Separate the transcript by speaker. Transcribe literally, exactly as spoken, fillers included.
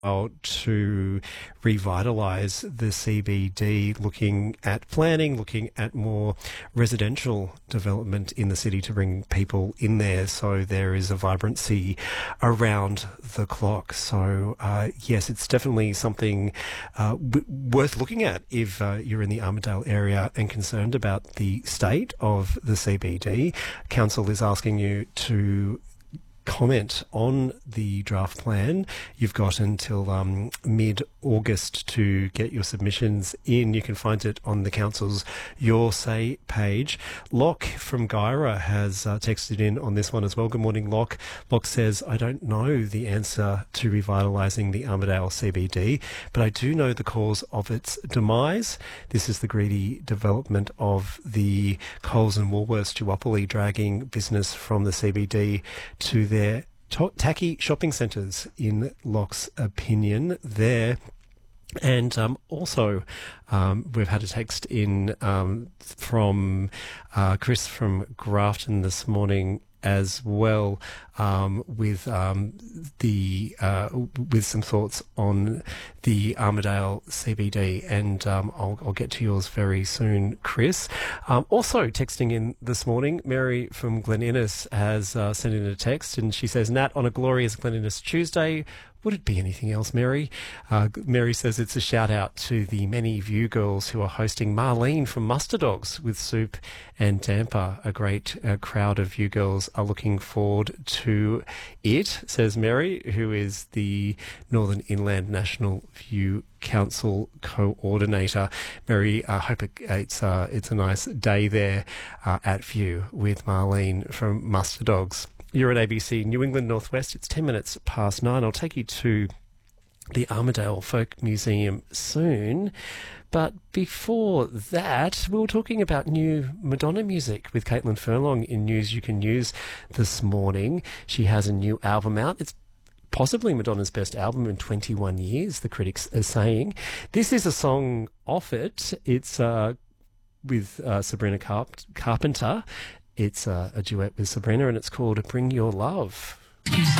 Speaker 1: to revitalise the C B D, looking at planning, looking at more residential development in the city to bring people in there so there is a vibrancy around the clock. So, uh, yes, it's definitely something uh, w- worth looking at if uh, you're in the Armidale area and concerned about the state of the C B D. Council is asking you to comment on the draft plan. You've got until um, mid-August to get your submissions in. You can find it on the council's Your Say page. Locke from Gyra has uh, texted in on this one as well. Good morning, Locke. Locke says, I don't know the answer to revitalising the Armidale C B D, but I do know the cause of its demise. This is the greedy development of the Coles and Woolworths duopoly, dragging business from the C B D to their to- tacky shopping centres, in Locke's opinion there. And um, also, um, we've had a text in um, from uh, Chris from Grafton this morning as well, um, with um, the uh, with some thoughts on the Armidale C B D, and um, I'll, I'll get to yours very soon, Chris. Um, also texting in this morning, Mary from Glen Innes has uh, sent in a text, and she says, Nat, on a glorious Glen Innes Tuesday, would it be anything else, Mary? Uh, Mary says it's a shout out to the many View girls who are hosting Marlene from Muster Dogs with soup and damper. A great uh, crowd of View girls are looking forward to it, says Mary, who is the Northern Inland National View Council coordinator. Mary, I hope it, it's uh, it's a nice day there uh, at View with Marlene from Muster Dogs. You're at A B C New England Northwest. It's ten minutes past nine. I'll take you to the Armidale Folk Museum soon. But before that, we were talking about new Madonna music with Caitlin Furlong in News You Can Use this morning. She has a new album out. It's possibly Madonna's best album in twenty-one years, the critics are saying. This is a song off it. It's uh, with uh, Sabrina Carp- Carpenter. It's uh, a duet with Sabrina, and it's called Bring Your Love.